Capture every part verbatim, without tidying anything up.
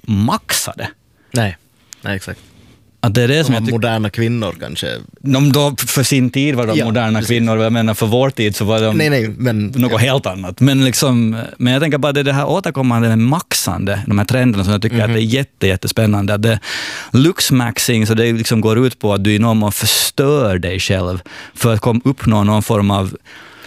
maxade. Nej, nej exakt. Att det är det som de jag tycker... moderna kvinnor kanske. De då för sin tid var de ja, moderna precis. kvinnor, jag menar för vår tid så var de nej, nej, men, något ja. helt annat. Men, liksom, men jag tänker bara det, det här återkommande med maxande, de här trenderna som jag tycker mm-hmm. att det är jätte, jättespännande. Att det luxmaxing, så det liksom går ut på att du i någon mån förstör dig själv för att komma uppnå någon form av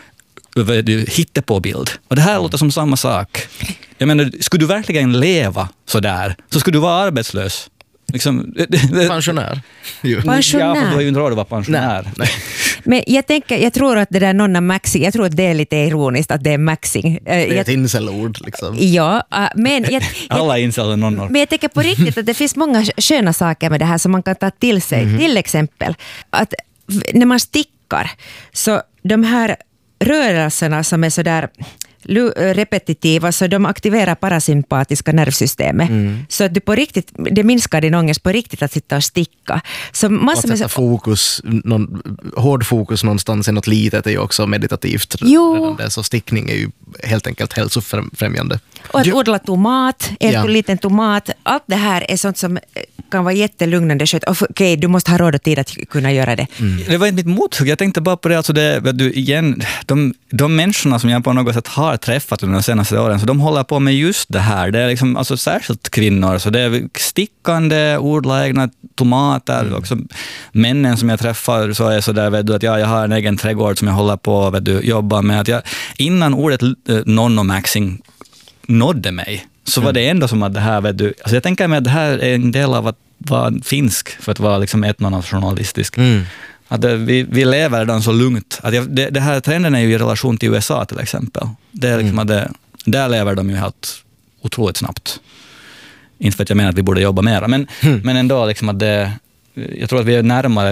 du hittar på bild. Och det här låter som samma sak. Jag menar, skulle du verkligen leva så där så skulle du vara arbetslös. Liksom, pensionär. pensionär. Ja, för du har ju inte råd att vara pensionär. Nej, nej. Men jag tänker, jag tror att det där nonna maxing, jag tror att det är lite ironiskt att det är maxing. Det är jag, ett incelord liksom. Ja, men jag, alla inceller nonnor. Men jag tänker på riktigt att det finns många sköna saker med det här som man kan ta till sig. Mm. Till exempel att när man stickar så de här rörelserna som är så där repetitiva, så de aktiverar parasympatiska nervsystemet. Mm. Så att du på riktigt, det minskar din ångest på riktigt att sitta och sticka. Så massor med att sätta fokus, någon, hård fokus någonstans i något litet är ju också meditativt. Jo. Så stickning är ju helt enkelt hälsofrämjande. Och att odla tomat, en ja. liten tomat, allt det här är sånt som kan vara jättelugnande. Okej, okay, du måste ha råd och tid att kunna göra det. Mm. Det var inte mitt mothugg, jag tänkte bara på det, alltså det du, igen, de, de människorna som jag på något sätt har träffat under de senaste åren, så de håller på med just det här. Det är liksom, alltså särskilt kvinnor, så det är stickande, odla egna tomater. Mm. Också männen som jag träffar så är så där, vet du, att jag, jag har en egen trädgård som jag håller på att jobba med. Att jag, innan ordet eh, nonnomaxing nådde mig, så var det ändå som att det här, vet du, alltså jag tänker mig att det här är en del av att vara finsk för att vara liksom etnonationalistisk. Mm. Att det, vi, vi lever redan så lugnt. Att jag, det, det här trenden är ju i relation till U S A till exempel. Det är liksom mm. att det, där lever de ju helt otroligt snabbt. Inte för att jag menar att vi borde jobba mer, men, mm. men ändå liksom att det, jag tror att vi är närmare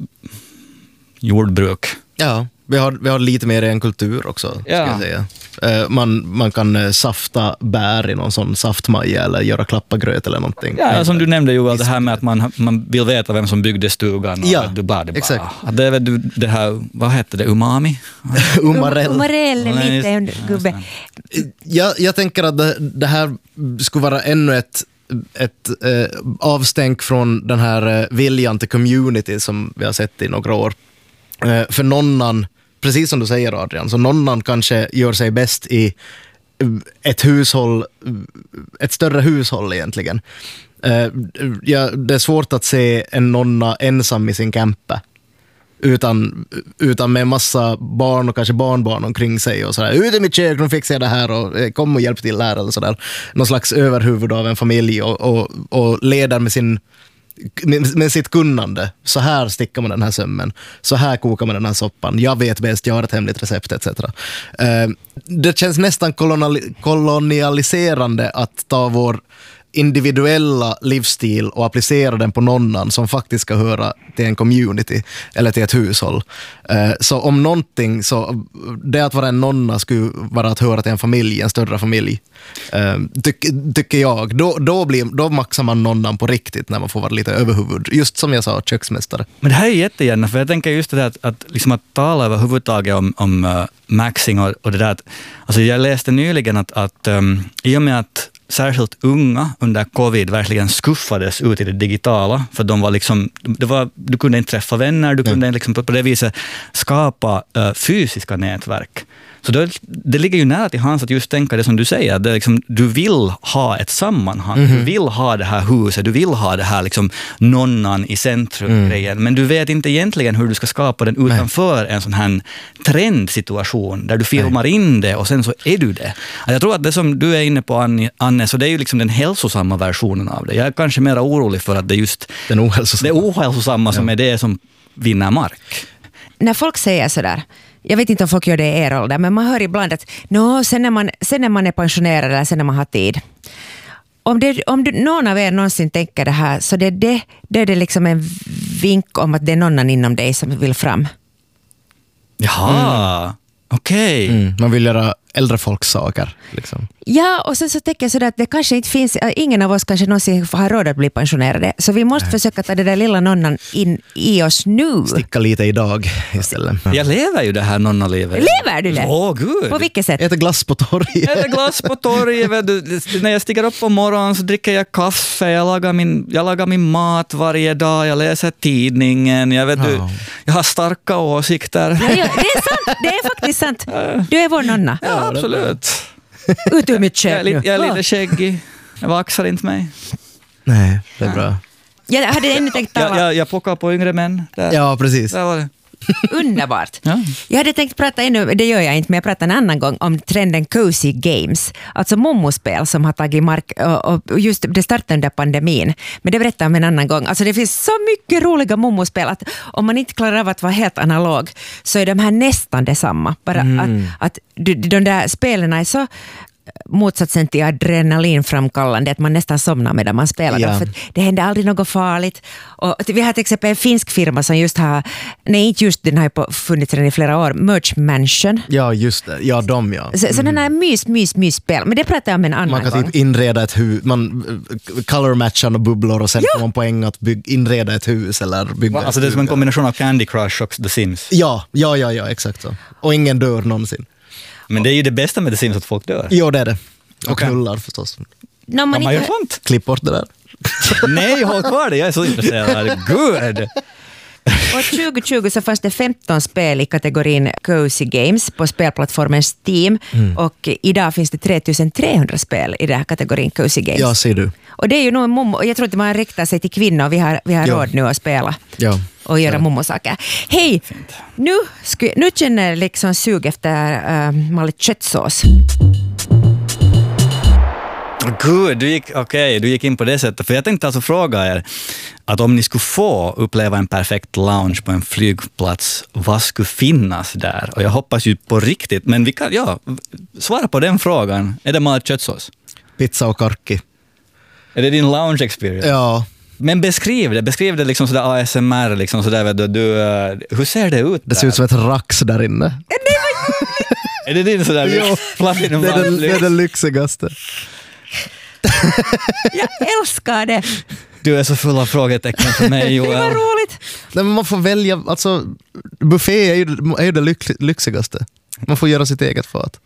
jordbruk. Ja, vi har, vi har lite mer en kultur också, ska ja. jag säga. Man, man kan safta bär i någon sån saftmaja eller göra klappagröt eller någonting. Ja, som du nämnde ju, det här med att man, man vill veta vem som byggde stugan. Och ja, du bara, det bara, exakt. Det är väl det här, vad heter det, umami? Umarell. Umarell är lite en gubbe. Jag, jag tänker att det, det här skulle vara ännu ett ett eh, avstänk från den här eh, viljan till community som vi har sett i några år. Eh, för nonnan, precis som du säger Adrian, så nonnan kanske gör sig bäst i ett hushåll, ett större hushåll egentligen. Eh, ja, det är svårt att se en nonna ensam i sin camper. Utan, utan med massa barn och kanske barnbarn omkring sig och sådär, ut i mitt kök, nu fixar jag det här och kom och hjälp till här eller sådär. Någon slags överhuvud av en familj och, och, och leder med, sin, med, med sitt kunnande. Så här stickar man den här sömmen, så här kokar man den här soppan, jag vet bäst, jag har ett hemligt recept et cetera. Uh, det känns nästan kolonial, kolonialiserande att ta vår individuella livsstil och applicera den på nonnan som faktiskt ska höra till en community eller till ett hushåll. Så om någonting, så det att vara en nonna skulle vara att höra till en familj, en större familj, Ty- tycker jag. Då, då, blir, då maxar man nonnan på riktigt när man får vara lite överhuvud. Just som jag sa, köksmästare. Men det här är jättegärna, för jag tänker just det där att, att, liksom att tala överhuvudtaget om, om uh, maxing och, och det där att, alltså jag läste nyligen att, att um, i och med att särskilt unga under covid verkligen skuffades ut i det digitala, för de var liksom, det var, du kunde inte träffa vänner, du kunde mm. liksom på, på det viset skapa uh, fysiska nätverk. Så då, det ligger ju nära till hands att just tänka det som du säger, det är liksom, du vill ha ett sammanhang, mm-hmm. du vill ha det här huset, du vill ha det här liksom nonnan i centrum mm. grejen, men du vet inte egentligen hur du ska skapa den utanför Nej. en sån här trendsituation där du filmar Nej. in det och sen så är du det. Jag tror att det som du är inne på, Anne, så det är ju liksom den hälsosamma versionen av det. Jag är kanske mer orolig för att det är just den ohälsosamma, det ohälsosamma som ja. är det som vinner mark. När folk säger sådär, jag vet inte om folk gör det i er ålder, men man hör ibland att no, sen, när man, sen när man är pensionerad eller sen när man har tid. Om, det, om du, någon av er någonsin tänker det här, så det, det, det är det liksom en vink om att det är någon inom dig som vill fram. Jaha, mm. okej. Okay. Mm. Man vill göra äldre folksaker. Liksom. Ja, och sen så tänker jag sådär att det kanske inte finns, ingen av oss kanske någonsin har råd att bli pensionerade, så vi måste Nej. försöka ta det där lilla nonnan in i oss nu. Sticka lite idag istället. Ja. Jag lever ju det här nonnalivet. Lever du det? Åh, gud. På vilket sätt? Äter glass på torget. Äter glass på torget. När jag stiger upp på morgonen så dricker jag kaffe, jag lagar min, jag lagar min mat varje dag, jag läser tidningen, jag, vet, oh. du, jag har starka åsikter. Ja, ja, det är sant, det är faktiskt sant. Du är vår nonna. Ja, absolut. Ut ur mitt kök. Jag är lite, jag är lite skäggig. Jag vaxar inte mig. Nej, det är bra. Jag hade ännu tänkt tala... Jag, jag, jag plockar på yngre män. Där. Ja, precis. Där var det. Underbart. Ja. Jag hade tänkt prata ännu, det gör jag inte, men jag pratar en annan gång om trenden cozy games. Alltså mommospel som har tagit mark, och, och just det startade under pandemin. Men det berättar jag om en annan gång. Alltså det finns så mycket roliga mommospel att om man inte klarar av att vara helt analog så är de här nästan detsamma. Bara mm. att, att de där spelen är så motsatsen till adrenalinframkallande att man nästan somnar medan man spelar. Ja. För det händer aldrig något farligt. Och vi har till exempel en finsk firma som just har, nej inte just den har funnits redan i flera år, Merch Mansion. Ja, just det. Ja, de ja. Så, så den här mys, mys, mys spel. Men det pratar jag om en annan gång. Man kan gång. typ inreda ett hus, man color-matchar och bubblor och sen ja. får man poäng att bygg, inreda ett hus eller bygga Alltså det är som en kombination av Candy Crush och The Sims. Ja, ja, ja, ja exakt så. Och ingen dör någonsin. Men det är ju det bästa med The Sims att folk dör. Jo, det är det. Och okay. knullar förstås. No, man man inte... gör sånt. Klipp bort det där. Nej, håll kvar det. Jag är så intresserad. Good! Och tjugo tjugo så fanns det femton spel i kategorin Cozy Games på spelplattformen Steam. Mm. Och idag finns det tre tusen trehundra spel i den här kategorin Cozy Games. Ja, ser du. Och det är ju nog mommo, jag tror att man riktar sig till kvinnor. Vi har, vi har råd nu att spela. Ja. Och göra ja. mommosaker. Hej, nu, sku, nu känner jag liksom sug efter uh, malet köttsås. Gud, du gick, okay, du gick in på det sättet. För jag tänkte alltså fråga er att om ni skulle få uppleva en perfekt lounge på en flygplats, vad skulle finnas där? Och jag hoppas ju på riktigt, men vi kan, ja, svara på den frågan. Är det malet köttsås? Pizza och karki. Är det din lounge experience? Ja. Men beskriv det, beskriv det liksom sådär A S M R, liksom sådär, du, du, hur ser det ut där? Det ser ut som ett rax där inne. Är det din sådär lyx? Platinum det, är den, det är den lyxigaste. Jag älskar det. Du är så full av frågetecken för mig, Joel. Det var roligt. Nej, men man får välja, alltså buffé är ju, är ju det lyx, lyxigaste. Man får göra sitt eget fat.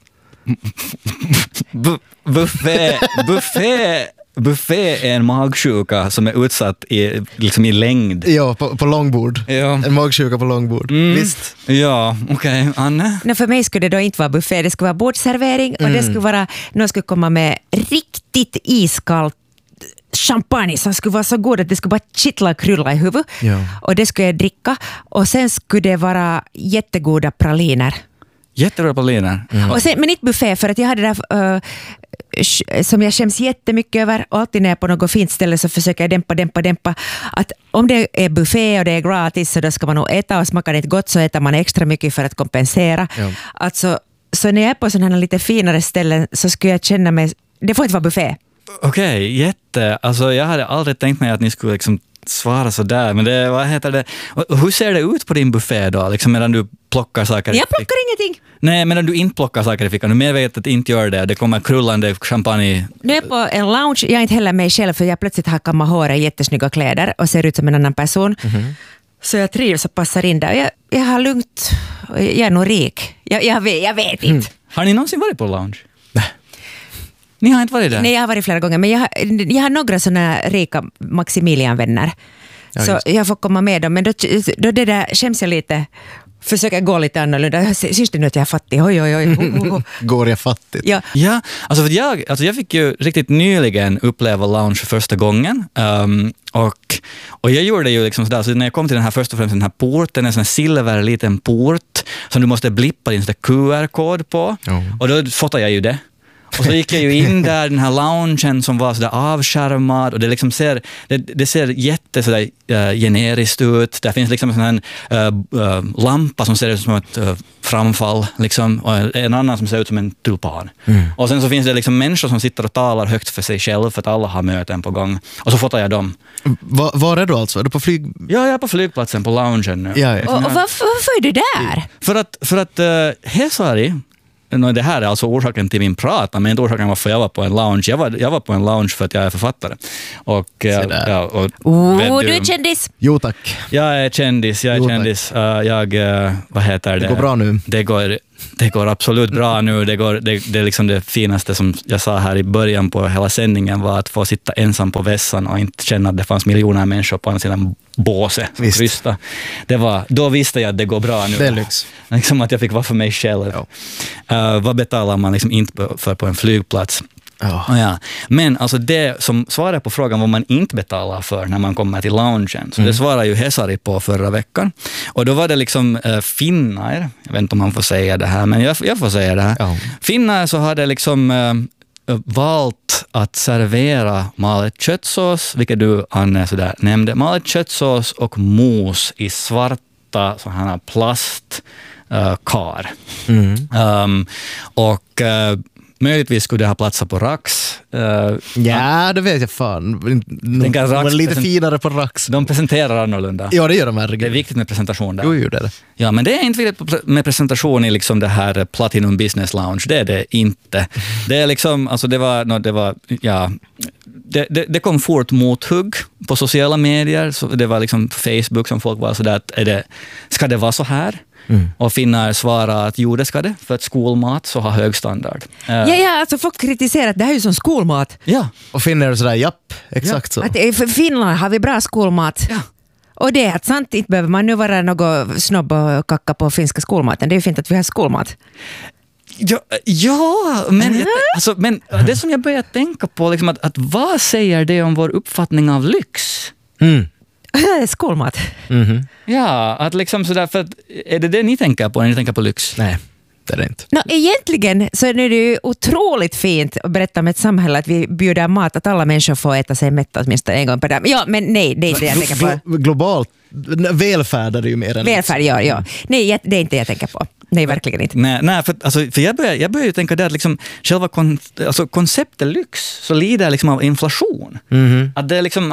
Bu- buffé, buffé, buffé är en magsjuka som är utsatt i, liksom i längd. Ja, på, på långbord. Ja. En magsjuka på långbord. Mm. Visst. Ja, okej. Okay. Anne? No, för mig skulle det då inte vara buffé, det skulle vara bordsservering och mm. det skulle vara, någon skulle komma med riktigt iskallt champagne som skulle vara så god att det skulle bara kittla och krylla i huvudet. Ja. Och det skulle jag dricka. Och sen skulle det vara jättegoda praliner. Jättebra praliner. Mm. Och sen, men inte buffé, för att jag hade det där uh, som jag skäms jättemycket över. Och alltid när jag är på något fint ställe så försöker jag dämpa, dämpa, dämpa. Att om det är buffé och det är gratis så då ska man nog äta, och smakar det inte gott så äter man extra mycket för att kompensera. Ja. Alltså, så när jag är på sådana här lite finare ställen så skulle jag känna mig, det får inte vara buffé. Okej, okay, jätte. Alltså jag hade aldrig tänkt mig att ni skulle liksom svara så där, men det, vad heter det? Hur ser det ut på din buffé då? Liksom medan du plockar saker? Jag plockar ingenting. Nej, medan du inte plockar saker i fickan. Du medvetet inte gör det. Det kommer krullande champagne. Nu är jag på en lounge. Jag är inte heller mig själv för jag plötsligt har kammat håret i jättesnygga kläder och ser ut som en annan person. Mm-hmm. Så jag trivs och passar in där. Jag, jag har lugnt. Jag är nog rik. Jag, jag, vet, jag vet inte. Mm. Har ni någonsin varit på lounge? Nej. Ni har inte varit där? Nej, jag har varit flera gånger. Men jag har, jag har några sådana rika Maximilian-vänner. Ja, så jag får komma med dem. Men då, då det där skäms jag lite. Försöker gå lite annorlunda. Syns det nu att jag är fattig? Oj, oj, oj. Oh, oh, oh. Går jag fattigt? Ja, ja alltså, för jag, alltså jag fick ju riktigt nyligen uppleva lounge för första gången. Um, och, och jag gjorde ju liksom sådär, så när jag kom till den här först och främst den här porten, en sån här silver liten port som du måste blippa din Q R-kod på. Oh. Och då fotade jag ju det. Och så gick jag ju in där, den här loungen som var sådär avskärmad och det liksom ser, det, det ser jätte sådär uh, generiskt ut. Där finns liksom en sån här uh, uh, lampa som ser ut som ett uh, framfall liksom, och en annan som ser ut som en tulpan. Mm. Och sen så finns det liksom människor som sitter och talar högt för sig själv för att alla har möten på gång. Och så fotar jag dem. Va, var är du alltså? Är du på flyg? Ja, jag är på flygplatsen på loungen nu. Ja, ja. Och, och varför, varför är du där? För att, för att uh, Hesari no, det här är alltså orsaken till min prata, men inte orsaken varför jag var på en lounge. Jag var, jag var på en lounge för att jag är författare. Och, ja, och, oh, du är kändis! Jo tack. Jag är kändis, jag är Jo, kändis. Uh, jag, uh, vad heter det? Det går bra nu. Det går, det går absolut bra nu. Det, går, det, det är liksom det finaste som jag sa här i början på hela sändningen var att få sitta ensam på vässan och inte känna att det fanns miljoner människor på andra sidan båset. Det var, då visste jag att det går bra nu. Det är lyx. Liksom att jag fick vara för mig själv. Ja. Uh, vad betalar man liksom inte för på en flygplats? Oh. Ja. Men alltså det som svarar på frågan vad man inte betalar för när man kommer till loungen, så mm. det svarar ju Hesari på förra veckan. Och då var det liksom uh, Finnair, jag vet inte om man får säga det här, men jag, jag får säga det här. Oh. Finnair så hade liksom uh, valt att servera malet köttsås, vilket du, Anne, sådär nämnde. Malet köttsås och mos i svarta så här plast uh, kar. Mm. Um, och uh, möjligtvis skulle det ha platsat på Rax. Uh, ja, det vet jag fan. De var lite finare på Rax. De presenterar annorlunda. Ja, det gör de verkligen. Det är viktigt med presentation där. Jo, jo, det är det. Ja, men det är inte viktigt med presentation i liksom det här Platinum Business Lounge. Det är det inte. Det är liksom, alltså det var, no, det var, ja, det, det, det kom fort mothugg på sociala medier. Så det var liksom Facebook som folk var sådär att är det, ska det vara så här? Mm. Och Finnair svarar att jo, det ska det, för att skolmat så har hög standard. Ja, ja, alltså folk kritiserar att det här är ju som skolmat. Ja. Och Finnair sådär, japp, exakt ja. så. Att för Finland har vi bra skolmat. Ja. Och det är att sant, inte behöver man nu vara något snobb och kacka på finska skolmaten. Det är ju fint att vi har skolmat. Ja, ja men, mm. alltså, men det som jag börjar tänka på, liksom att, att vad säger det om vår uppfattning av lyx? Mm. Skolmat. Mm-hmm. Ja, att liksom sådär, för att, är det det ni tänker på när ni tänker på lyx? Nej, det är det inte. No, egentligen så är det ju otroligt fint att berätta om ett samhälle att vi bjuder mat, att alla människor får äta sig mätta åtminstone en gång per dag. Ja, men nej, det är inte det jag tänker på. Globalt, välfärd är det ju mer än välfärd, ja, ja. Nej, det är inte det jag tänker på. Nej, verkligen inte. Nej, nej för, alltså, för jag börjar, jag börjar ju tänka där att liksom, själva kon, alltså, konceptet lyx så lider liksom av inflation. Mm-hmm. Att det är liksom,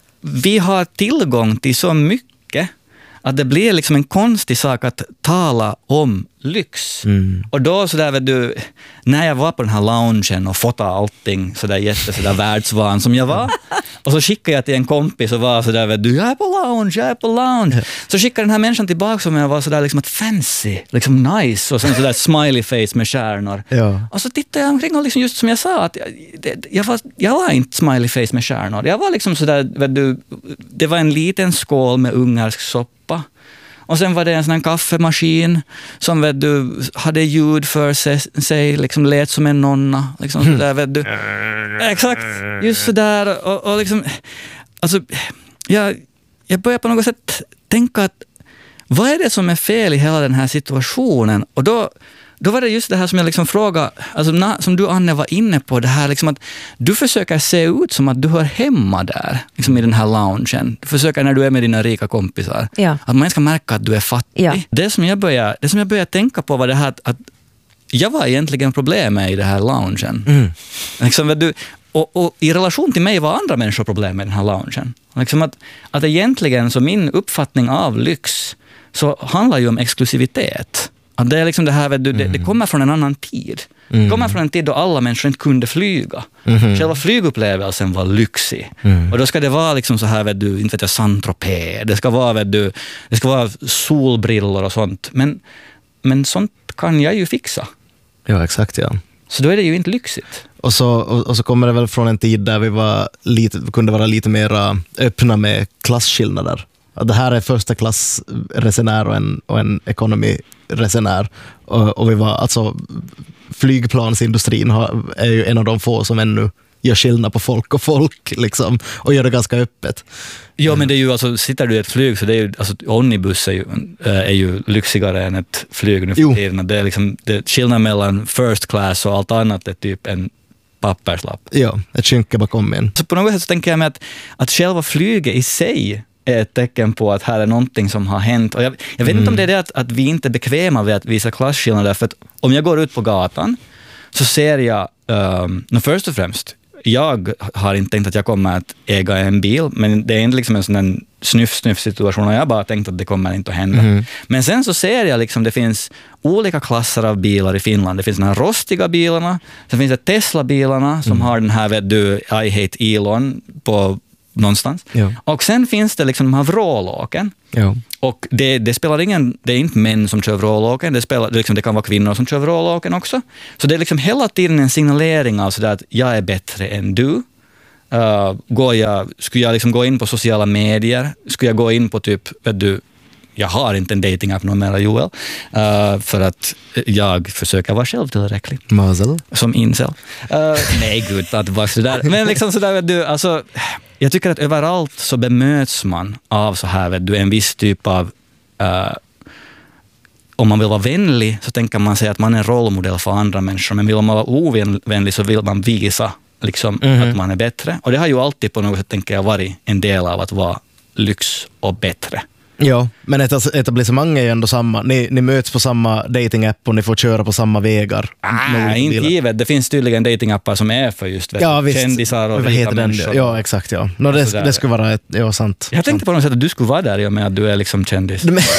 vi har tillgång till så mycket att det blir liksom en konstig sak att tala om lyx. Mm. Och då så där, vet du, när jag var på den här loungen och fotade allting så där jätte så där världsvan som jag var. Och så skickade jag till en kompis och var så där, vet du, jag är på lounge, jag är på lounge. Så skickade den här människan tillbaka som jag var så där liksom ett fancy, liksom nice och sen så där smiley face med stjärnor. Ja. Och så tittade jag omkring och liksom just som jag sa att jag, det, jag, var, jag var inte smiley face med stjärnor. Jag var liksom så där, vet du, det var en liten skål med ungersk soppa. Och sen var det en sån här kaffemaskin som vet du, hade ljud för sig, sig liksom lät som en nonna. Liksom mm. sådär, vet du. Exakt, just sådär. Och, och liksom, alltså, jag, jag börjar på något sätt tänka att vad är det som är fel i hela den här situationen? Och då, då var det just det här som jag liksom frågade, alltså, na, som du Anne var inne på, det här liksom att du försöker se ut som att du hör hemma där, liksom i den här loungen. Du försöker när du är med dina rika kompisar, ja. Att man ska märka att du är fattig. Ja. Det som jag började, det som jag började tänka på var det här att, att jag var egentligen problemet i det här loungen. Mm. Liksom, du, och, och i relation till mig var andra människor problem med den här loungen. Liksom att, att egentligen så min uppfattning av lyx så handlar ju om exklusivitet. Att det är liksom det här, vet du, det, det kommer från en annan tid. Mm. Det kommer från en tid då alla människor inte kunde flyga. Mm. Själva flygupplevelsen var lyxig. Mm. Och då ska det vara liksom så här, vet du, inte vet jag, Saint-Tropez. Det ska vara, vet du, det ska vara solbrillor och sånt. Men, men sånt kan jag ju fixa. Ja, exakt, ja. Så då är det ju inte lyxigt. Och så, och, och så kommer det väl från en tid där vi var lite, kunde vara lite mer öppna med klasskillnader. Det här är första klassresenär och en, och en ekonomiresenär. Och, och vi var, alltså, flygplansindustrin har, är ju en av de få som ännu gör skillnad på folk och folk liksom, och gör det ganska öppet. Ja, men det är ju, alltså, sitter du i ett flyg så det är ju, alltså, omnibus är ju, är ju lyxigare än ett flyg nu för tiden. Det är liksom, det, skillnad mellan first class och allt annat är typ en papperslapp. Ja, ett skynke bakom en. Så på något sätt så tänker jag mig att, att själva flyget i sig är ett tecken på att här är någonting som har hänt. Och jag, jag vet mm. inte om det är det att, att vi inte är bekväma med att visa klasskillnader, för att om jag går ut på gatan så ser jag, um, no, först och främst, jag har inte tänkt att jag kommer att äga en bil, men det är inte liksom en sån där snuff-snuff situation och jag har bara tänkt att det kommer inte att hända. Mm. Men sen så ser jag liksom det finns olika klasser av bilar i Finland. Det finns de här rostiga bilarna, sen finns det Tesla-bilarna som mm. har den här, vet du, I hate Elon på någonstans. Ja. Och sen finns det liksom de här vrålåken. Ja. Och det, det spelar ingen, det är inte män som kör vrålåken, det, spelar, det, liksom, det kan vara kvinnor som kör vrålåken också. Så det är liksom hela tiden en signalering av sådär att jag är bättre än du. Uh, går jag, skulle jag liksom gå in på sociala medier? Skulle jag gå in på typ, vet du, jag har inte en dating-app någon mer, Joel, uh, för att jag försöker vara själv tillräcklig. Mazel. Som incel. Uh, nej, gud, att bara sådär. Men liksom sådär, vet du, alltså, jag tycker att överallt så bemöts man av så här, vet du, en viss typ av, uh, om man vill vara vänlig så tänker man sig att man är en rollmodell för andra människor, men vill man vara ovänlig så vill man visa liksom, mm-hmm. att man är bättre. Och det har ju alltid på något sätt, tänker jag, varit en del av att vara lyx och bättre. Ja, men ett etablissemang är ju ändå samma. Ni, ni möts på samma datingapp och ni får köra på samma vägar. Ah, inte givet. Det finns tydligen datingappar som är för just ja, visst. kändisar och rika människor. Ja, exakt. Ja. No, det, det skulle vara ett, ja, sant. Jag tänkte på något sätt att du skulle vara där i och med att du är liksom kändis.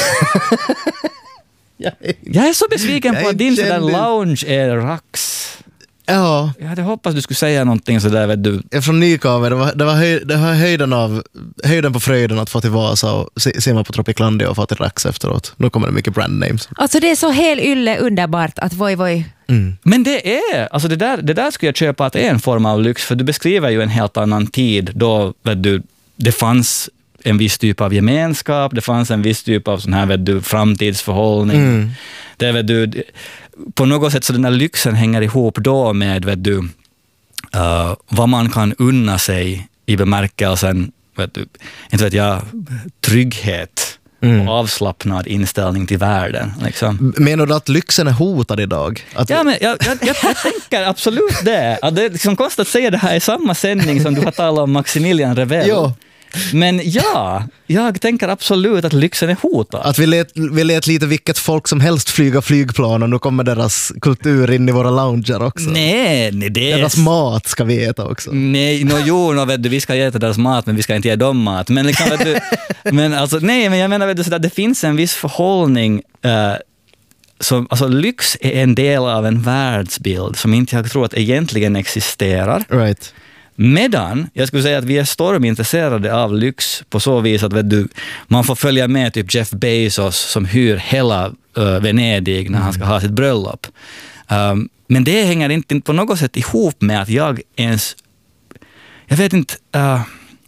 jag, är, jag är så besviken på att din sådär lounge är rax. Ja. Jag hade hoppats du skulle säga någonting så där, vet du. Jag är från Nykaver, det var, det var, höj, det var höjden, av, höjden på fröjden att få till Vasa och se, simma på Tropiclandia och få till Rax efteråt. Nu kommer det mycket brand names. Alltså det är så helt ylle underbart att voi voi. Mm. Men det är, alltså det där, det där skulle jag köpa att det är en form av lyx, för du beskriver ju en helt annan tid då, vet du, det fanns en viss typ av gemenskap, det fanns en viss typ av sån här, vet du, framtidsförhållning. Mm. Det, vet du, på något sätt så den här lyxen hänger ihop då med, vet du, uh, vad man kan unna sig i bemärkelsen, vet du, inte vet jag, trygghet mm. och avslappnad inställning till världen. Liksom. Menar du att lyxen är hotad idag? Att ja, men jag, jag, jag, jag tänker absolut det. Att det är liksom konstigt att säga det här i samma sändning som du har talat om Maximilian Revell. Jo. Men ja, jag tänker absolut att lyxen är hotad. Att vi lät, vi lät lite vilket folk som helst flyga flygplan och nu kommer deras kultur in i våra lounger också. Nej, nej det är... Deras mat ska vi äta också. Nej, no, jo, no, vet du, vi ska äta deras mat men vi ska inte ge dem mat. Men, liksom, vet du, men alltså, nej, men jag menar vet du, sådär, det finns en viss förhållning. Uh, som, alltså, lyx är en del av en världsbild som inte jag tror att egentligen existerar. Right. Medan, jag skulle säga att vi är stormintresserade av lyx på så vis att vet du, man får följa med typ Jeff Bezos som hyr hela uh, Venedig när han ska ha sitt bröllop. Um, men det hänger inte på något sätt ihop med att jag ens, jag vet inte, uh,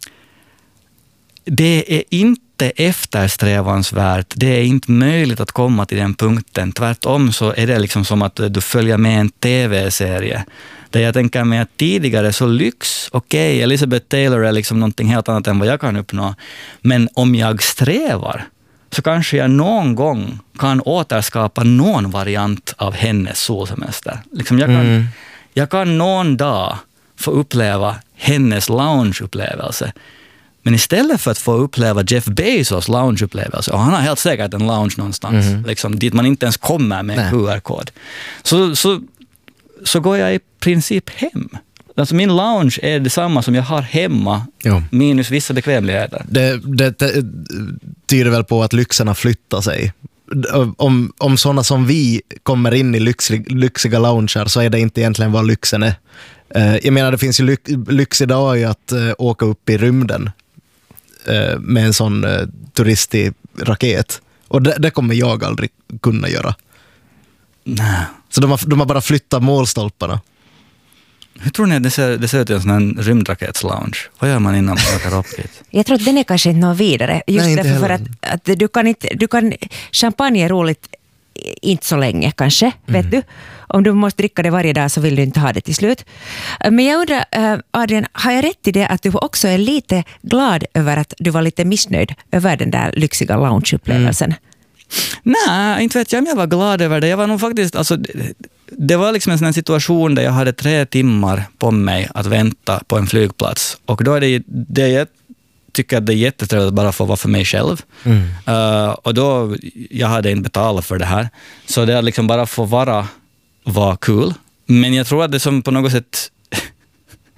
det är inte eftersträvansvärt, det är inte möjligt att komma till den punkten. Tvärtom så är det liksom som att du följer med en tv-serie. Där jag tänker mig att tidigare så lyx, okej, okay, Elizabeth Taylor är liksom någonting helt annat än vad jag kan uppnå. Men om jag strävar så kanske jag någon gång kan återskapa någon variant av hennes solsemester. Liksom jag, kan, mm. jag kan någon dag få uppleva hennes loungeupplevelse. Men istället för att få uppleva Jeff Bezos loungeupplevelse, och han har helt säkert en lounge någonstans, mm. liksom, dit man inte ens kommer med en Q R-kod, så, så, så går jag i princip hem. Alltså min lounge är detsamma som jag har hemma, jo. minus vissa bekvämligheter. Det, det, det tyder väl på att lyxarna flyttar sig. Om, om sådana som vi kommer in i lyxig, lyxiga lounger så är det inte egentligen vad lyxen är. Jag menar, det finns ju lyx, lyx idag i att uh, åka upp i rymden uh, med en sån uh, turistig raket. Och det, det kommer jag aldrig kunna göra. Nej. Så de har, de har bara flyttat målstolparna. Hur tror ni att det ser, det ser ut i en sån här rymdraketslounge? Vad gör man innan man åker upp hit? Jag tror att den är kanske inte något vidare. Just Nej, därför för att, att du kan inte... Du kan, champagne är roligt inte så länge kanske, mm. vet du. Om du måste dricka det varje dag så vill du inte ha det till slut. Men jag undrar, Adrian, har jag rätt i det att du också är lite glad över att du var lite missnöjd över den där lyxiga loungeupplevelsen? Mm. Nej, inte vet jag om jag var glad över det. Jag var nog faktiskt, alltså, det, det var liksom en sån här situation där jag hade tre timmar på mig att vänta på en flygplats. Och då är det, det jag tycker att det är jättetrevligt att bara få vara för mig själv. Mm. Uh, och då, jag hade inte betalat för det här. Så det är liksom bara få vara var kul. Men jag tror att det som på något sätt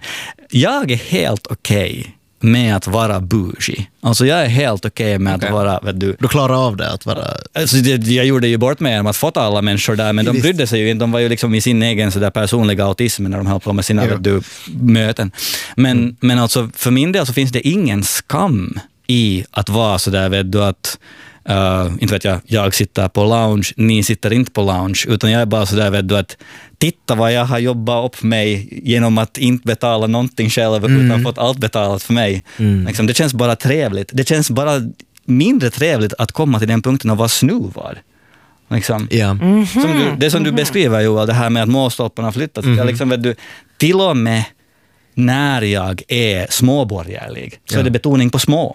Jag är helt okej okay med att vara bougie. Alltså jag är helt okej okay med okay. att vara... Vet du, du klarar av det att vara... Alltså det, jag gjorde ju bort med att fota alla människor där, men de brydde sig ju inte. De var ju liksom i sin egen så där personliga autism när de höll på med sina vet du, möten. Men, mm. men alltså för min del så finns det ingen skam i att vara så där, vet du, att Uh, inte vet jag, jag sitter på lounge, ni sitter inte på lounge, utan jag är bara så där, vet du, att titta vad jag har jobbat upp mig genom att inte betala någonting själv mm. utan fått allt betalat för mig. Mm. Liksom, det känns bara trevligt. Det känns bara mindre trevligt att komma till den punkten och vara snuvad. Liksom. Yeah. Mm-hmm. Som du, det som du beskriver, Joel, det här med att målstolparna flyttat. Mm-hmm. Liksom, vet du, till och med när jag är småborgerlig så yeah. är det betoning på små.